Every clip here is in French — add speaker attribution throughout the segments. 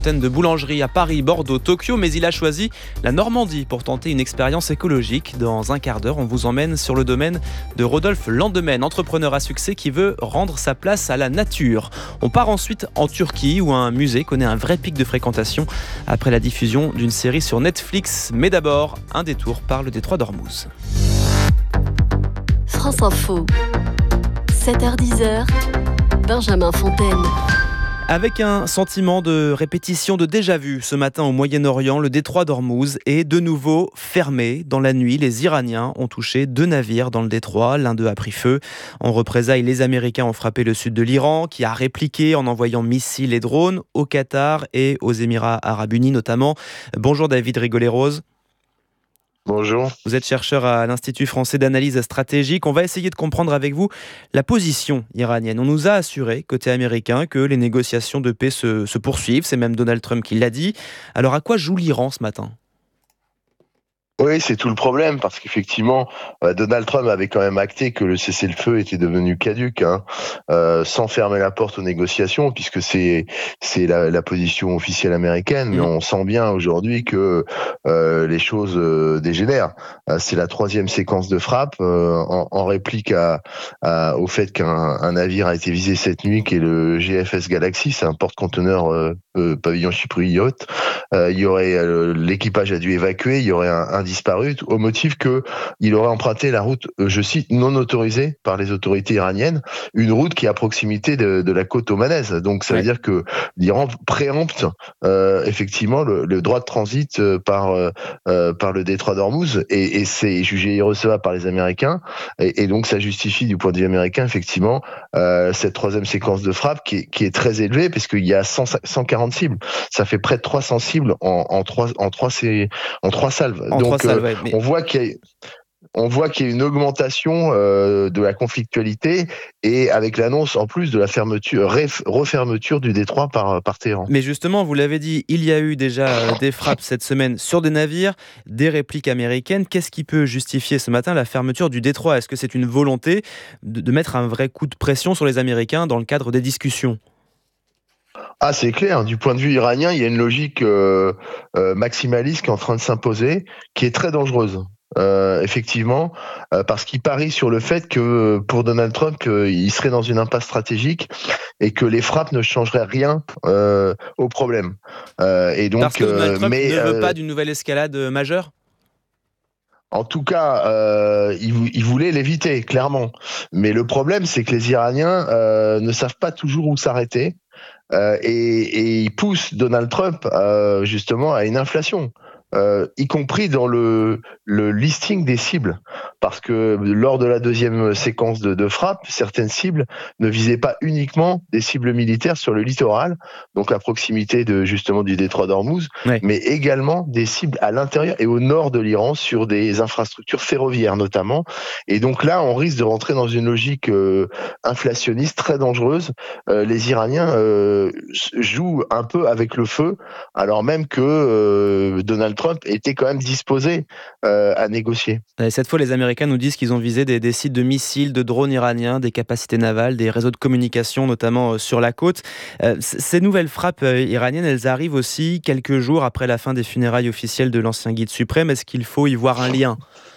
Speaker 1: De boulangerie à Paris, Bordeaux, Tokyo, mais il a choisi la Normandie pour tenter une expérience écologique. Dans un quart d'heure, on vous emmène sur le domaine de Rodolphe Landemen, entrepreneur à succès qui veut rendre sa place à la nature. On part ensuite en Turquie où un musée connaît un vrai pic de fréquentation après la diffusion d'une série sur Netflix. Mais d'abord, un détour par le détroit d'Ormuz.
Speaker 2: France Info, 7h-10h, Benjamin Fontaine.
Speaker 1: Avec un sentiment de répétition de déjà-vu, ce matin au Moyen-Orient, le détroit d'Ormuz est de nouveau fermé. Dans la nuit, les Iraniens ont touché 2 navires dans le détroit. L'un d'eux a pris feu. En représailles, les Américains ont frappé le sud de l'Iran, qui a répliqué en envoyant missiles et drones au Qatar et aux Émirats arabes unis notamment. Bonjour David Rigolet-Rose.
Speaker 3: Bonjour.
Speaker 1: Vous êtes chercheur à l'Institut français d'analyse stratégique. On va essayer de comprendre avec vous la position iranienne. On nous a assuré, côté américain, que les négociations de paix se poursuivent. C'est même Donald Trump qui l'a dit. Alors à quoi joue l'Iran ce matin ?
Speaker 3: Oui, c'est tout le problème, parce qu'effectivement, Donald Trump avait quand même acté que le cessez-le-feu était devenu caduc, sans fermer la porte aux négociations, puisque c'est la position officielle américaine. Mais on sent bien aujourd'hui que les choses dégénèrent. C'est la 3e séquence de frappe, en réplique au fait qu'un navire a été visé cette nuit, qui est le GFS Galaxy, c'est un porte-conteneur pavillon chypriote. L'équipage a dû évacuer, il y aurait un disparu au motif qu'il aurait emprunté la route, je cite, non autorisée par les autorités iraniennes, une route qui est à proximité de la côte omanaise. Donc ça veut dire que l'Iran préempte effectivement le droit de transit par le détroit d'Ormuz, et c'est jugé irrecevable par les Américains, et donc ça justifie du point de vue américain effectivement cette 3e séquence de frappe qui est très élevée, parce qu'il y a 140 cibles. Ça fait près de 300 cibles en trois salves. On voit qu'il y a une augmentation de la conflictualité, et avec l'annonce en plus de la refermeture du détroit par Téhéran.
Speaker 1: Mais justement, vous l'avez dit, il y a eu déjà des frappes cette semaine sur des navires, des répliques américaines. Qu'est-ce qui peut justifier ce matin la fermeture du détroit ? Est-ce que c'est une volonté de mettre un vrai coup de pression sur les Américains dans le cadre des discussions ?
Speaker 3: Ah, c'est clair. Du point de vue iranien, il y a une logique maximaliste qui est en train de s'imposer, qui est très dangereuse. Effectivement, parce qu'il parie sur le fait que pour Donald Trump, il serait dans une impasse stratégique et que les frappes ne changeraient rien au problème. Et donc,
Speaker 1: parce que Donald Trump ne veut pas d'une nouvelle escalade majeure ?
Speaker 3: En tout cas, il voulait l'éviter, clairement. Mais le problème, c'est que les Iraniens ne savent pas toujours où s'arrêter. Et il pousse Donald Trump justement à une inflation, y compris dans le listing des cibles, parce que lors de la 2e séquence de frappe, certaines cibles ne visaient pas uniquement des cibles militaires sur le littoral, donc à proximité justement du détroit d'Ormuz, mais également des cibles à l'intérieur et au nord de l'Iran sur des infrastructures ferroviaires notamment. Et donc là, on risque de rentrer dans une logique inflationniste très dangereuse. Les Iraniens jouent un peu avec le feu, alors même que Donald Trump était quand même disposé à négocier.
Speaker 1: Et cette fois, les Américains nous disent qu'ils ont visé des sites de missiles, de drones iraniens, des capacités navales, des réseaux de communication, notamment sur la côte. Ces nouvelles frappes iraniennes, elles arrivent aussi quelques jours après la fin des funérailles officielles de l'ancien guide suprême. Est-ce qu'il faut y voir un lien ?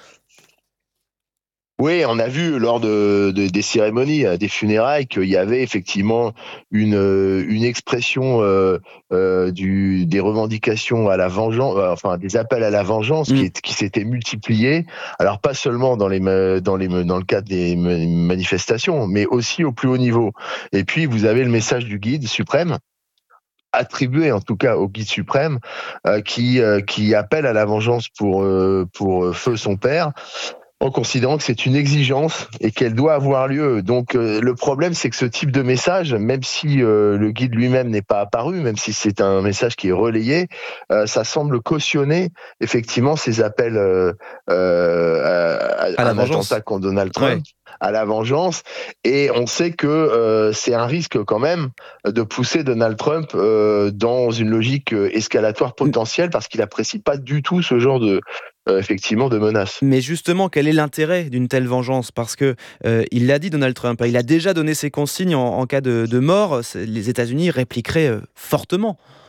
Speaker 3: Oui, on a vu lors des cérémonies, des funérailles, qu'il y avait effectivement une expression des revendications à la vengeance, enfin des appels à la vengeance qui s'étaient multipliés. Alors pas seulement dans le cadre des manifestations, mais aussi au plus haut niveau. Et puis vous avez le message du guide suprême, attribué en tout cas au guide suprême, qui appelle à la vengeance pour feu son père, en considérant que c'est une exigence et qu'elle doit avoir lieu. Donc le problème, c'est que ce type de message, même si le guide lui-même n'est pas apparu, même si c'est un message qui est relayé, ça semble cautionner effectivement ces appels à un attentat contre Donald Trump. À la vengeance, et on sait que c'est un risque quand même de pousser Donald Trump dans une logique escalatoire potentielle, parce qu'il n'apprécie pas du tout ce genre effectivement de menaces.
Speaker 1: Mais justement, quel est l'intérêt d'une telle vengeance ? Parce que il l'a dit, Donald Trump, il a déjà donné ses consignes en cas de mort, les États-Unis répliqueraient fortement.